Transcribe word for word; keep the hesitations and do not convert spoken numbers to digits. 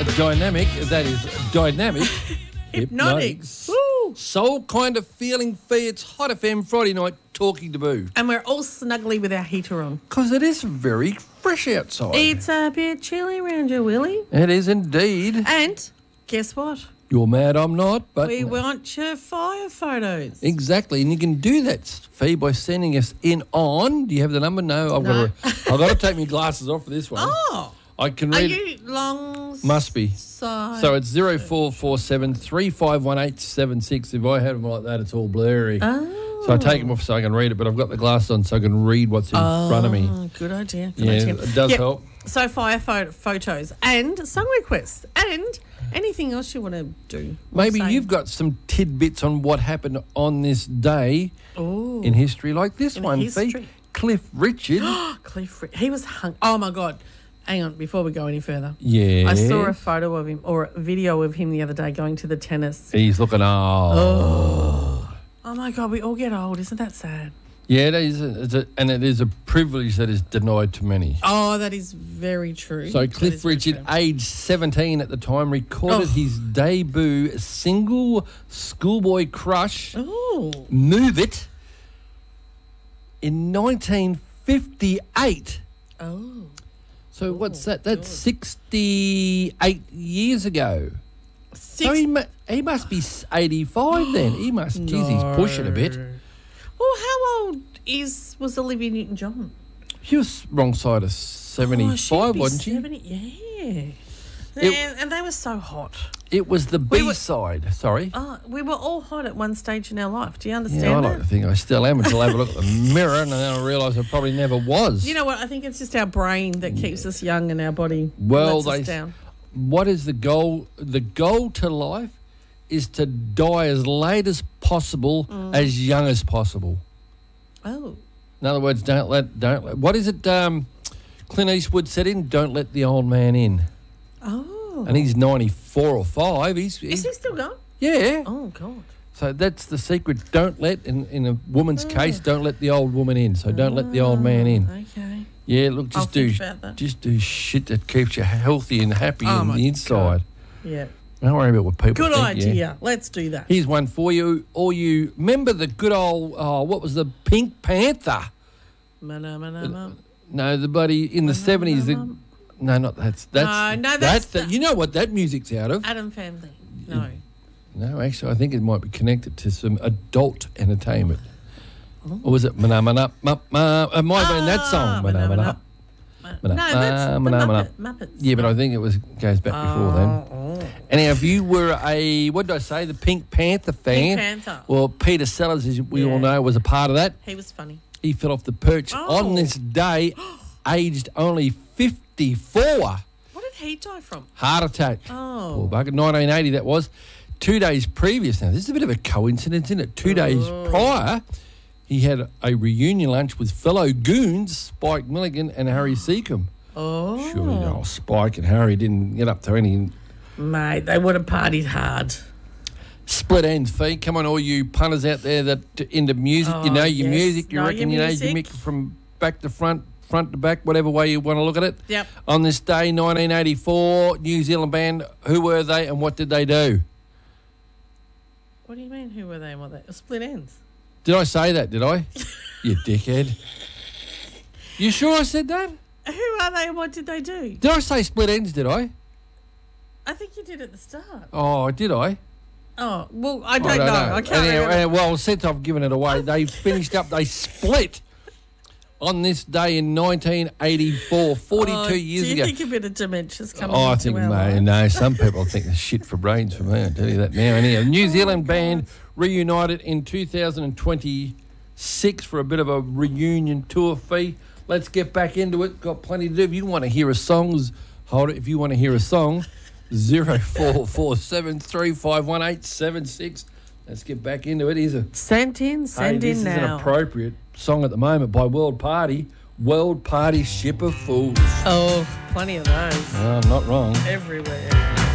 dynamic, that is dynamic Hypnotics. hypnotics. Soul kind of feeling fee. It's Hot F M Friday night talking to Boo. And we're all snuggly with our heater on. Because it is very fresh outside. It's a bit chilly around you, Willie. It is indeed. And guess what? You're mad I'm not, but... We want your fire photos. Exactly, and you can do that, Fee, by sending us in on... Do you have the number? No, I've No. got to... I've got to take my glasses off for this one. Oh. I can Are read... you long... Must be. Side? So it's zero four four seven three five one eight seven six. If I have them like that, it's all blurry. Oh. So I take them off so I can read it, but I've got the glasses on so I can read what's in oh, front of me. Good idea. Good Yeah, idea. it does Yep. help. So fire pho- photos and song requests and anything else you want to do. or Maybe say. you've got some tidbits on what happened on this day Ooh. in history, like this In one, history. Fee. Cliff Richard. Cliff, Ri- he was hung. Oh my God. Hang on, before we go any further. Yeah. I saw a photo of him or a video of him the other day going to the tennis. He's looking old. Oh. Oh my God, we all get old. Isn't that sad? Yeah, it is, a, it's a, and it is a privilege that is denied to many. Oh, that is very true. So That Cliff is very Richard, true. aged seventeen at the time, recorded Oh. his debut single Schoolboy Crush, Oh. Move It, in nineteen fifty-eight. Oh. So what's that? That's sixty-eight years ago. Six. So he, mu- he must be eighty-five then. He must, geez, he's pushing a bit. Well, how old is was Olivia Newton-John? He was wrong side of seventy-five, oh, she'd be wasn't she? seventy, yeah. It- and, and they were so hot. It was the We were- B-side, sorry. Oh, we were all hot at one stage in our life. Do you understand Yeah, I that? like to think I still am until I have a look at the mirror and then I realise I probably never was. You know what? I think it's just our brain that keeps us young and our body Well, lets us they- down. What is the goal? The goal to life is to die as late as possible, Mm. as young as possible. Oh. In other words, don't let, don't let, what is it um, Clint Eastwood said in, don't let the old man in. Oh. And he's ninety-four or five. He's, Is he's he still going? yeah. Oh, God. So that's the secret. Don't let, in, in a woman's case, don't let the old woman in. So don't let the old man in. Okay. Yeah, look, just I'll do think about that. just do shit that keeps you healthy and happy Oh on my the inside. Yeah. Don't worry about what people Good think. idea. Yeah. Let's do that. Here's one for you. Or you remember the good old, oh, what was the Pink Panther? Mana, mana, mana. No, the buddy in the seventies. The, no, not that's that's No, no, that's the, the- you know what that music's out of. Adam Family. No. No, actually, I think it might be connected to some adult entertainment. Or was it Mana Mana Ma, Ma, It might have been that song. Mana Mana. Ma- No, Mana, that's the mana, mana. Muppet, Muppets. Yeah, but I think it was goes back before then. Oh. Anyhow, if you were a, what did I say, the Pink Panther fan, Pink Panther. well, Peter Sellers, as we all Yeah. know, was a part of that. He was funny. He fell off the perch Oh. on this day, aged only fifty-four. What did he die from? Heart attack. Oh. Poor bugger. nineteen eighty, that was. Two days previous. Now, this is a bit of a coincidence, isn't it? Two days Oh. prior, he had a reunion lunch with fellow goons, Spike Milligan and Harry Seacombe. Oh. Surely, no, Spike and Harry didn't get up to any Mate, they would have partied hard. split ends, Fee. Come on, all you punters out there that into music, you Oh, know your yes. music, you Know reckon your you know music. your music from back to front, front to back, whatever way you want to look at it. Yep. On this day, nineteen eighty-four, New Zealand band, who were they and what did they do? What do you mean, who were they and what they... Split ends. Did I say that, did I? You dickhead. You sure I said that? Who are they and what did they do? Did I say split ends, did I? I think you did at the start. Oh, did I? Oh, well, I don't, know. I can't Anyhow, remember. uh, well, since I've given it away, they finished up, they split on this day in nineteen eighty-four, forty-two Oh, years do you ago. think a bit of dementia's coming Oh, I into think, our mate, lives? no, some people think the shit for brains for me, I'll tell you that now. Anyhow, New Zealand band reunited in two thousand twenty-six for a bit of a reunion tour fee. Let's get back into it. Got plenty to do. If you want to hear a song, hold it. If you want to hear a song, zero four four seven three five one eight seven six. Let's get back into it. Here's a Send in, hey, send this in is an now. appropriate song at the moment by World Party. World Party Ship of Fools. Oh, plenty of those. Oh, I'm not wrong. Everywhere.